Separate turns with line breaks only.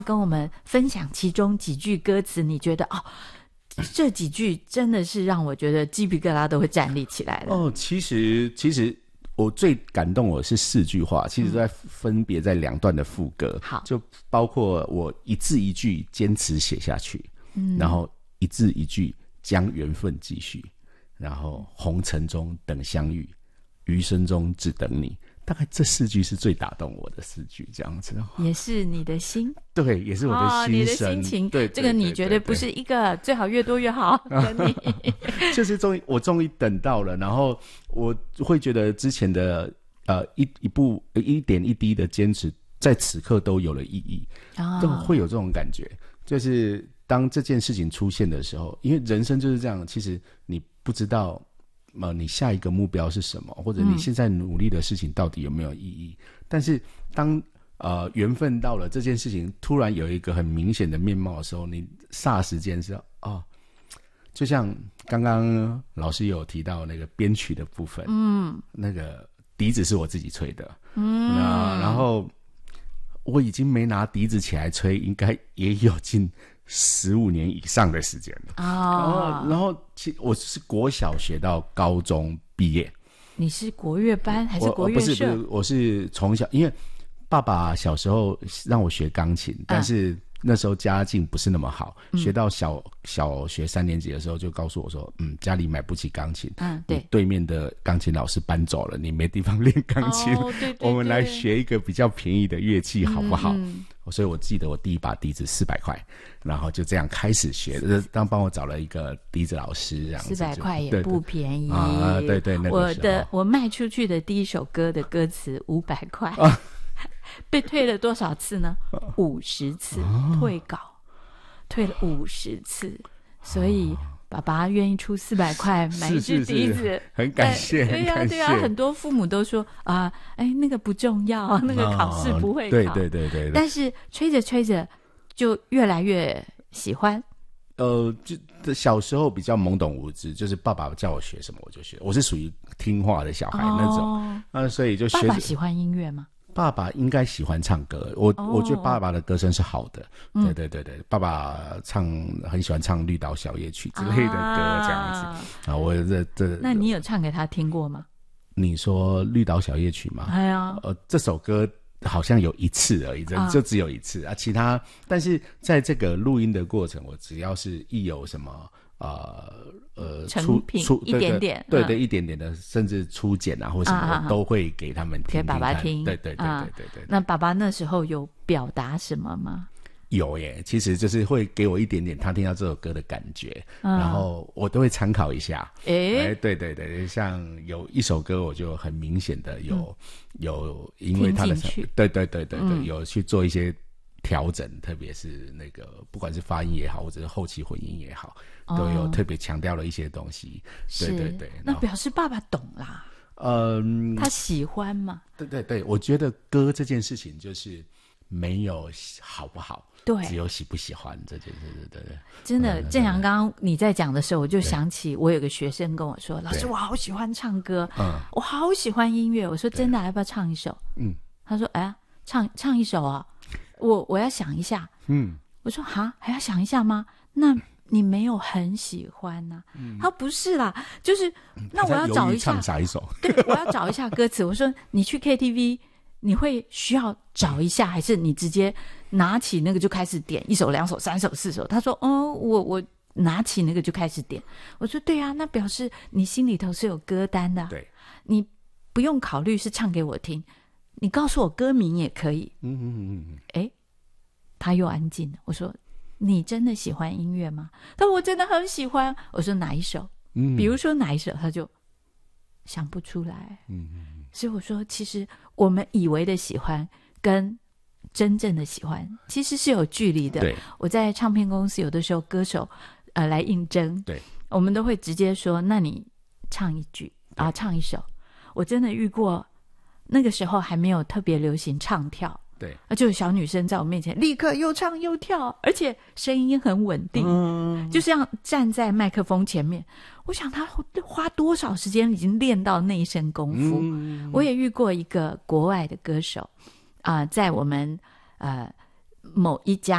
跟我们分享其中几句歌词，你觉得这几句真的是让我觉得鸡皮疙瘩都会站立起来的。
其实我最感动我是4句话，其实都在分别在2段的副歌，
好，
就包括我一字一句坚持写下去，然后一字一句将缘分继续，然后红尘中等相遇，余生中只等你。大概这4句是最打动我的4句，这样子
也是你的心，
对，也是我的心声，
你的心情，
对，
这个你绝对不是一个最好越多越好的你，
就是我终于等到了，然后我会觉得之前的一点一滴的坚持，在此刻都有了意义，都会有这种感觉，就是当这件事情出现的时候，因为人生就是这样，其实你不知道。你下一个目标是什么，或者你现在努力的事情到底有没有意义，但是当缘分到了，这件事情突然有一个很明显的面貌的时候，你霎时间是就像刚刚老师有提到那个编曲的部分，那个笛子是我自己吹的，然后我已经没拿笛子起来吹，应该也有近15年以上的时间了。然后我是国小学到高中毕业。
你是国乐班还是国乐社？
不是，我是从小，因为爸爸小时候让我学钢琴，但是那时候家境不是那么好，学到小学3年级的时候就告诉我说，家里买不起钢琴，对，对面的钢琴老师搬走了，你没地方练钢琴，对，我们来学一个比较便宜的乐器好不好？所以我记得我第一把笛子400块，然后就这样开始学，帮我找了一个笛子老师，这样子
400块也不便宜
对，那个时候
我卖出去的第一首歌的歌词500块。被退了多少次呢？50次，退稿退了50次，所以爸爸愿意出400块买一支笛子，
很感谢，
对呀，对呀，很多父母都说那个不重要，那个考试不会考，对，但是吹着吹着就越来越喜欢。
就小时候比较懵懂无知，就是爸爸叫我学什么我就学，我是属于听话的小孩那种，所以就学。
爸爸喜欢音乐吗？
爸爸应该喜欢唱歌，我觉得爸爸的歌声是好的，对，爸爸很喜欢唱绿岛小夜曲之类的歌，这样子我
那你有唱给他听过吗？
你说绿岛小夜曲吗？这首歌好像有1次而已，就只有1次其他，但是在这个录音的过程，我只要是一有什么
成品一点点，
对，一点点的，甚至初剪或什么，我都会给他们听，
给爸爸听，
对。
那爸爸那时候有表达什么吗？
有耶，其实就是会给我一点点他听到这首歌的感觉，然后我都会参考一下。对，像有一首歌我就很明显的有因为他的对，有去做一些调整，特别是那个不管是发音也好，或者是后期混音也好，都有特别强调了一些东西。对，
那表示爸爸懂啦。他喜欢嘛？
对，我觉得歌这件事情就是没有好不好，
对，
只有喜不喜欢这件事。对，
真的，正阳刚刚你在讲的时候，我就想起我有个学生跟我说：“老师，我好喜欢唱歌，我好喜欢音乐。”我说：“真的，要不要唱一首？”他说：“唱一首啊。”我要想一下。我说：“还要想一下吗？那你没有很喜欢啊？”他说：“不是啦，就是那我要找一下
唱啥一首？
对，我要找一下歌词。”我说：“你去 KTV， 你会需要找一下，还是你直接拿起那个就开始点1首、2首、3首、4首？”他说：“我拿起那个就开始点。”我说：“对啊，那表示你心里头是有歌单的。对，你不用考虑是唱给我听，你告诉我歌名也可以。”他又安静了。我说：“你真的喜欢音乐吗？”他说：“我真的很喜欢。”我说：“哪一首？比如说哪一首？”他就想不出来。所以我说，其实我们以为的喜欢跟真正的喜欢其实是有距离的。对，我在唱片公司有的时候歌手来应征，对，我们都会直接说：“那你唱一句唱一首。”我真的遇过，那个时候还没有特别流行唱跳。对，就有小女生在我面前立刻又唱又跳，而且声音很稳定，就这样站在麦克风前面。我想她花多少时间已经练到那一身功夫。我也遇过一个国外的歌手在我们某一家